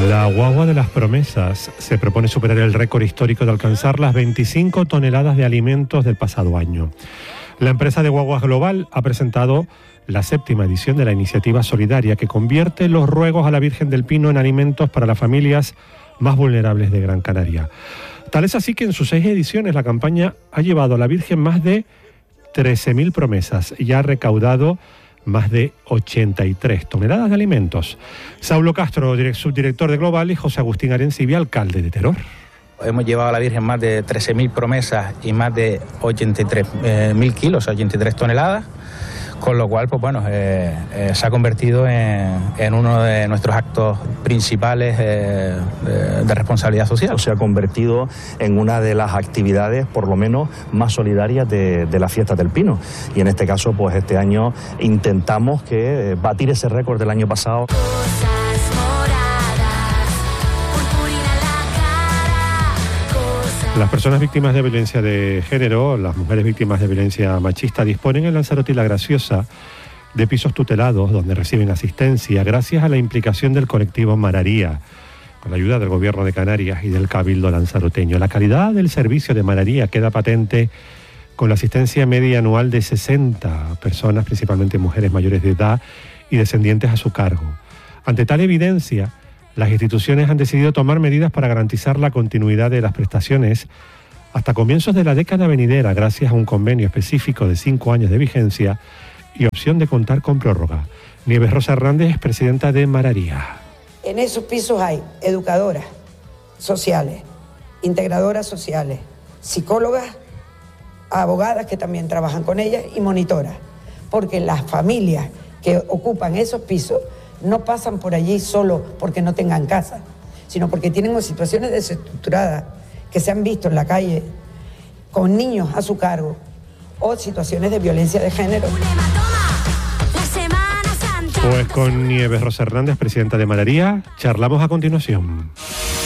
La guagua de las promesas se propone superar el récord histórico de alcanzar las 25 toneladas de alimentos del pasado año. La empresa de guaguas Global ha presentado la 7ª edición de la iniciativa solidaria que convierte los ruegos a la Virgen del Pino en alimentos para las familias más vulnerables de Gran Canaria. Tal es así que en sus 6 ediciones la campaña ha llevado a la Virgen más de 13.000 promesas y ha recaudado más de 83 toneladas de alimentos. Saulo Castro, subdirector de Global, y José Agustín Arencibia, alcalde de Teror. Hemos llevado a la Virgen más de 13.000 promesas y más de 83.000 kilos, 83 toneladas, con lo cual, pues bueno, se ha convertido en uno de nuestros actos principales de responsabilidad social. Se ha convertido en una de las actividades, por lo menos, más solidarias de la Fiesta del Pino. Y en este caso, pues este año intentamos batir ese récord del año pasado. Las personas víctimas de violencia de género, las mujeres víctimas de violencia machista, disponen en Lanzarote y La Graciosa de pisos tutelados donde reciben asistencia gracias a la implicación del colectivo Mararía, con la ayuda del Gobierno de Canarias y del Cabildo lanzaroteño. La calidad del servicio de Mararía queda patente con la asistencia media anual de 60 personas, principalmente mujeres mayores de edad y descendientes a su cargo. Ante tal evidencia, las instituciones han decidido tomar medidas para garantizar la continuidad de las prestaciones hasta comienzos de la década venidera, gracias a un convenio específico de 5 años de vigencia y opción de contar con prórroga. Nieves Rosa Hernández es presidenta de Mararía. En esos pisos hay educadoras sociales, integradoras sociales, psicólogas, abogadas que también trabajan con ellas y monitoras, porque las familias que ocupan esos pisos no pasan por allí solo porque no tengan casa, sino porque tienen situaciones desestructuradas que se han visto en la calle con niños a su cargo o situaciones de violencia de género. Pues con Nieves Rosa Hernández, presidenta de Mararía, charlamos a continuación.